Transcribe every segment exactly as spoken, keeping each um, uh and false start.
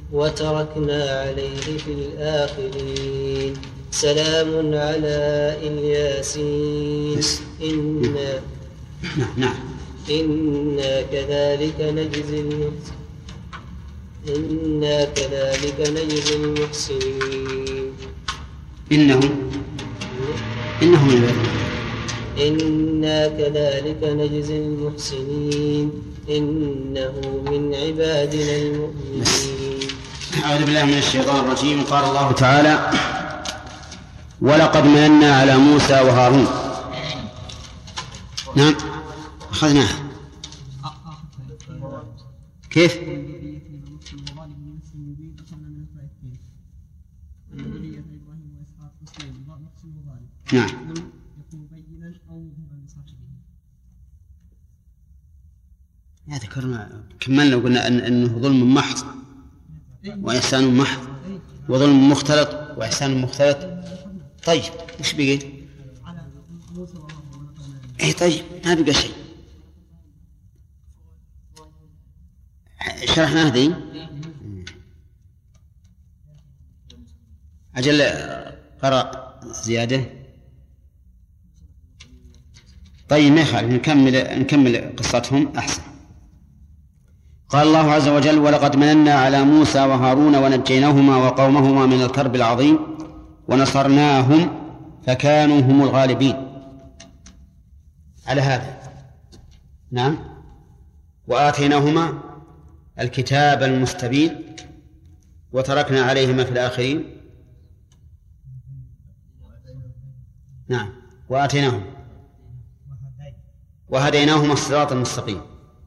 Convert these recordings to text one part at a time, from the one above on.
وتركنا عليه في الآخرين. سلام على الياسين إنا نعم إنا كذلك نجزي المحسنين إنا كذلك نجزي المحسنين. إنه إنه من إنا كذلك نجزي المحسنين إنه من عبادنا المؤمنين. أعوذ بالله من الشيطان الرجيم. قال الله تعالى: ولقد مننا على موسى وهارون. نعم أخذناه. كيف؟ نعم يا ذكرنا كملنا وقلنا أن أنه ظلم محض وإحسان محض وظلم مختلط وإحسان مختلط. طيب وش بقي؟ اي طيب ما بقى شيء. شرحنا هذه أجل قرأ زيادة. طيب ما يخالف نكمل نكمل قصتهم أحسن. قال الله عز وجل: ولقد مننا على موسى وهارون ونجيناهما وقومهما من الكرب العظيم ونصرناهم فكانوا هم الغالبين. على هذا نعم. وآتيناهما الكتاب المستبين وتركنا عليهما في الآخرين. نعم وآتيناهم وهديناهما الصراط المستقيم.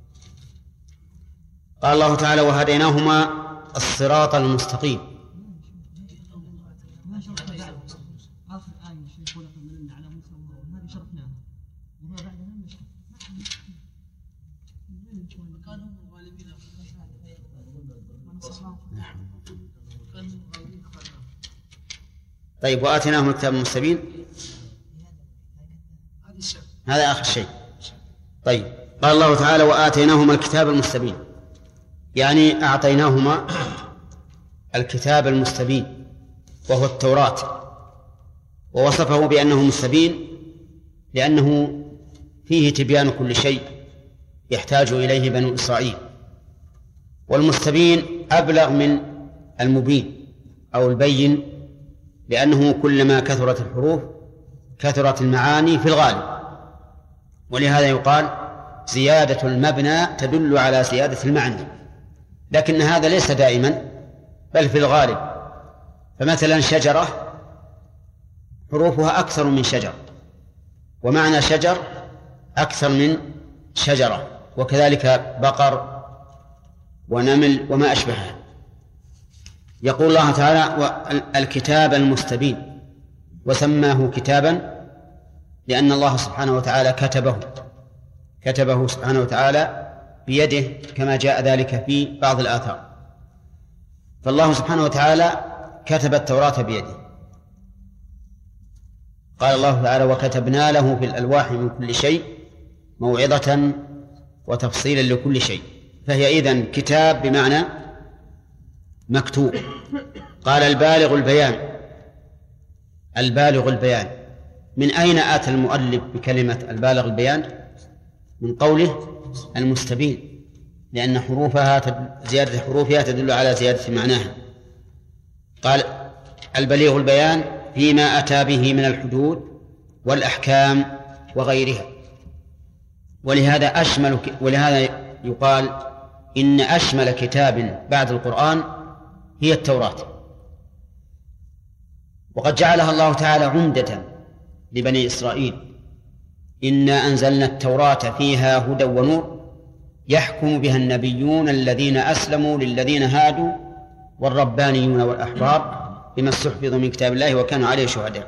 قال الله تعالى: وهديناهما الصراط المستقيم. طيب وآتيناهم الكتاب المستبين هذا آخر شيء. طيب قال الله تعالى: وآتيناهما الكتاب المستبين، يعني أعطيناهما الكتاب المستبين وهو التوراة، ووصفه بأنه مستبين لأنه فيه تبيان كل شيء يحتاج إليه بنو إسرائيل. والمستبين أبلغ من المبين أو البين، لأنه كلما كثرت الحروف كثرت المعاني في الغالب، ولهذا يقال زيادة المبنى تدل على زيادة المعنى، لكن هذا ليس دائما بل في الغالب. فمثلا شجرة حروفها أكثر من شجر، ومعنى شجر أكثر من شجرة، وكذلك بقر ونمل وما أشبهها. يقول الله تعالى: الكتاب المستبين، وسماه كتابا لأن الله سبحانه وتعالى كتبه كتبه سبحانه وتعالى بيده كما جاء ذلك في بعض الآثار. فالله سبحانه وتعالى كتب التوراة بيده. قال الله تعالى: وكتبنا له في الألواح من كل شيء موعظة وتفصيلا لكل شيء. فهي إذن كتاب بمعنى مكتوب. قال: البالغ البيان. البالغ البيان من أين آتى المؤلف بكلمة البالغ البيان؟ من قوله المستبين، لأن حروفها زيادة حروفها تدل على زيادة معناها. قال: البليغ البيان فيما أتى به من الحدود والأحكام وغيرها. ولهذا أشمل ولهذا يقال إن أشمل كتاب بعد القرآن هي التوراة، وقد جعلها الله تعالى عمدة لبني إسرائيل: إنا أنزلنا التوراة فيها هدى ونور يحكم بها النبيون الذين أسلموا للذين هادوا والربانيون والأحبار بما استحفظوا من كتاب الله وكانوا عليه شهداء.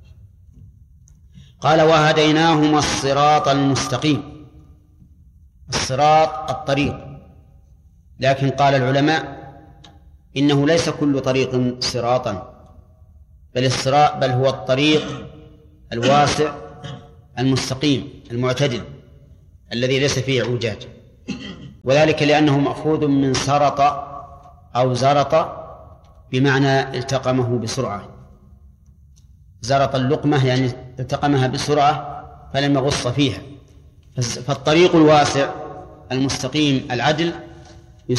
قال: وهديناهما الصراط المستقيم. الصراط الطريق، لكن قال العلماء إنه ليس كل طريق صراطا، بل الصراط بل هو الطريق الواسع المستقيم المعتدل الذي ليس فيه اعوجاج، وذلك لأنه مأخوذ من سرط أو زرط بمعنى التقمه بسرعة. زرط اللقمة يعني التقمها بسرعة فلم يغص فيها. فالطريق الواسع المستقيم العدل